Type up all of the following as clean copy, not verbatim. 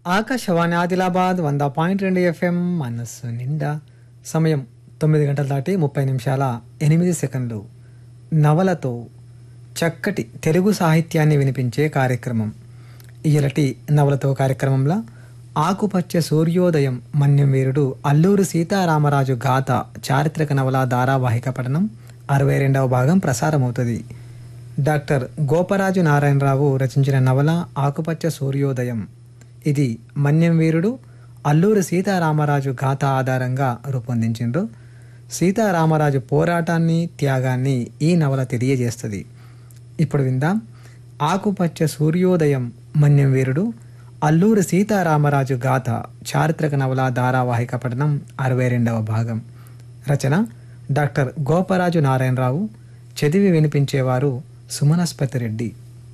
Akashvani Adilabad 100.2 FM మనస్సు నిండా. సమయం 9 గంటల దాటి 30 నిమిషాల 8 సెకండ్లు. నవలతో చక్కటి తెలుగు సాహిత్యాన్ని వినిపించే కార్యక్రమం. ఇయలటి నవలతో కార్యక్రమంలో ఆకుపచ్చ సూర్యోదయం మన్యం వీరుడు అల్లూరి సీతారామరాజు గాథ చారిత్రక నవల ధారావాహిక పఠనం 62వ భాగం ప్రసారమవుతుంది. డాక్టర్ గోపరాజు నారాయణరావు రచించిన నవల ఆకుపచ్చ సూర్యోదయం. ఇది మన్యం వీరుడు అల్లూరి సీతారామరాజు గాథ ఆధారంగా రూపొందించిండ్రు. సీతారామరాజు పోరాటాన్ని, త్యాగాన్ని ఈ నవల తెలియజేస్తుంది. ఇప్పుడు విందాం ఆకుపచ్చ సూర్యోదయం మన్యం వీరుడు అల్లూరి సీతారామరాజు గాథ చారిత్రక నవల ధారావాహిక పఠనం 62వ భాగం. రచన డాక్టర్ గోపరాజు నారాయణరావు. చదివి వినిపించేవారు సుమనస్పతి రెడ్డి.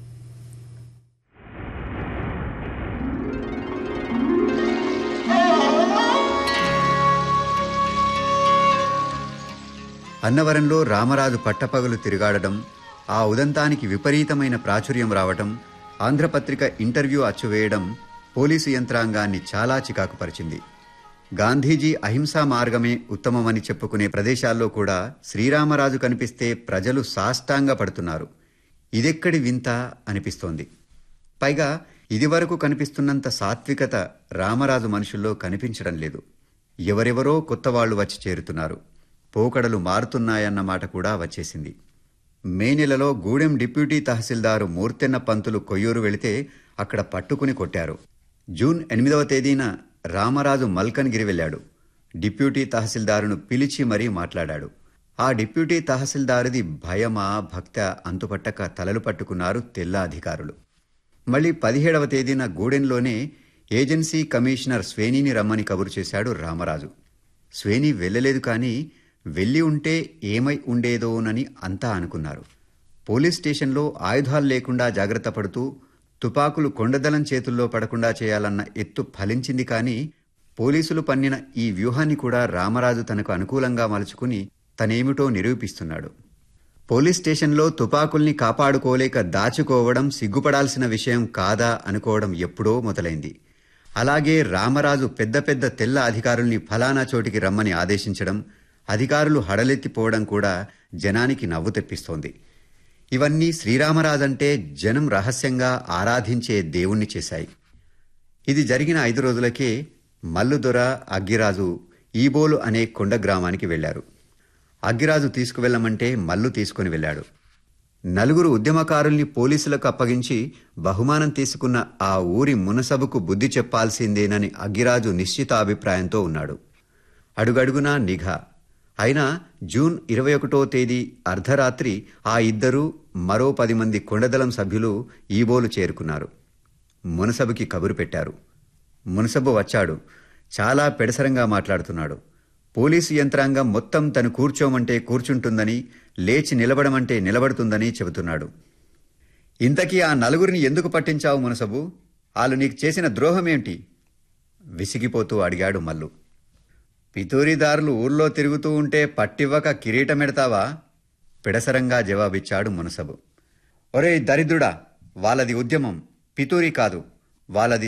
అన్నవరంలో రామరాజు పట్టపగలు తిరుగాడడం, ఆ ఉదంతానికి విపరీతమైన ప్రాచుర్యం రావటం, ఆంధ్రపత్రిక ఇంటర్వ్యూ అచ్చువేయడం పోలీసు యంత్రాంగాన్ని చాలా చికాకుపరిచింది. గాంధీజీ అహింసా మార్గమే ఉత్తమమని చెప్పుకునే ప్రదేశాల్లో కూడా శ్రీరామరాజు కనిపిస్తే ప్రజలు సాష్టాంగ పడుతున్నారు. ఇదెక్కడి వింత అనిపిస్తోంది. పైగా ఇదివరకు కనిపిస్తున్నంత సాత్వికత రామరాజు మనుషుల్లో కనిపించడం లేదు. ఎవరెవరో కొత్తవాళ్లు వచ్చి చేరుతున్నారు. పోకడలు మారుతున్నాయన్న మాట కూడా వచ్చేసింది. మే నెలలో గూడెం డిప్యూటీ తహసీల్దారు మూర్తెన్న పంతులు కొయ్యూరు వెళితే అక్కడ పట్టుకుని కొట్టారు. జూన్ 8వ తేదీన రామరాజు మల్కన్గిరి వెళ్ళాడు. డిప్యూటీ తహసీల్దారును పిలిచి మరీ మాట్లాడాడు. ఆ డిప్యూటీ తహసీల్దారుది భయమా భక్త అంతుపట్టక తలలు పట్టుకున్నారు తెల్ల అధికారులు. మళ్ళీ 17వ తేదీన గూడెంలోనే ఏజెన్సీ కమిషనర్ స్వేనీని రమ్మని కబురు చేశాడు రామరాజు. స్వేనీ వెళ్ళలేదు, కానీ వెళ్ళి ఉంటే ఏమై ఉండేదోనని అంతా అనుకున్నారు. పోలీస్ స్టేషన్లో ఆయుధాలు లేకుండా జాగ్రత్త పడుతూ తుపాకులు కొండదలం చేతుల్లో పడకుండా చేయాలన్న ఎత్తు ఫలించింది. కానీ పోలీసులు పన్నిన ఈ వ్యూహాన్ని కూడా రామరాజు తనకు అనుకూలంగా మలుచుకుని తనేమిటో నిరూపిస్తున్నాడు. పోలీస్ స్టేషన్లో తుపాకుల్ని కాపాడుకోలేక దాచుకోవడం సిగ్గుపడాల్సిన విషయం కాదా అనుకోవడం ఎప్పుడో మొదలైంది. అలాగే రామరాజు పెద్ద పెద్ద తెల్ల అధికారుల్ని ఫలానా చోటికి రమ్మని ఆదేశించడం, అధికారులు హడలెత్తిపోవడం కూడా జనానికి నవ్వు తెప్పిస్తోంది. ఇవన్నీ శ్రీరామరాజంటే జనం రహస్యంగా ఆరాధించే దేవుణ్ణి చేశాయి. ఇది జరిగిన 5 రోజులకే మల్లుదొర, అగ్గిరాజు ఈబోలు అనే కొండ గ్రామానికి వెళ్లారు. అగ్గిరాజు తీసుకువెళ్లమంటే మల్లు తీసుకుని వెళ్లాడు. 4 ఉద్యమకారుల్ని పోలీసులకు అప్పగించి బహుమానం తీసుకున్న ఆ ఊరి మునసబుకు బుద్ధి చెప్పాల్సిందేనని అగ్గిరాజు నిశ్చిత అభిప్రాయంతో ఉన్నాడు. అడుగడుగునా నిఘా. అయినా జూన్ 21వ తేదీ అర్ధరాత్రి ఆ ఇద్దరూ మరో 10 మంది కొండదళం సభ్యులు ఈబోలు చేరుకున్నారు. మునసబుకి కబురు పెట్టారు. మునసబు వచ్చాడు. చాలా పెడసరంగా మాట్లాడుతున్నాడు. పోలీసు యంత్రాంగం మొత్తం తను కూర్చోమంటే కూర్చుంటుందని, లేచి నిలబడమంటే నిలబడుతుందని చెబుతున్నాడు. ఇంతకీ ఆ 4 ఎందుకు పట్టించావు మునసబు? వాళ్ళు నీకు చేసిన ద్రోహమేంటి? విసిగిపోతూ అడిగాడు మల్లు. పితూరిదారులు ఊర్లో తిరుగుతూ ఉంటే పట్టివ్వక కిరీటమెడతావా? పిడసరంగా జవాబిచ్చాడు మునసబు. ఒరేయ్ దరిద్రుడా, వాళ్ళది ఉద్యమం, పితూరి కాదు. వాళ్ళది